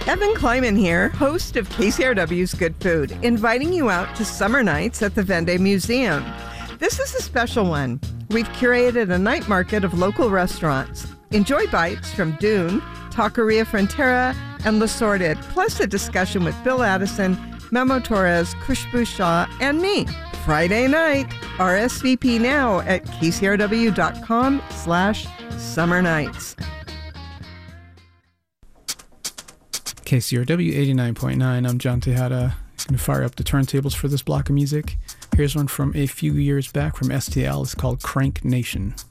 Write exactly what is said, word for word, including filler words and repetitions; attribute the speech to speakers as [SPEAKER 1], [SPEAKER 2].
[SPEAKER 1] Evan Kleiman here, host of K C R W's Good Food, inviting you out to summer nights at the Vende Museum. This is a special one. We've curated a night market of local restaurants. Enjoy bites from Dune, Taqueria Frontera, and Le Sorted, plus a discussion with Bill Addison, Memo Torres, Khushbu Shah, and me. Friday night. R S V P now at kcrw.com slash summer nights.
[SPEAKER 2] K C R W eighty-nine point nine, I'm John Tejada. Going to fire up the turntables for this block of music. Here's one from a few years back from S T L. It's called Crank Nation.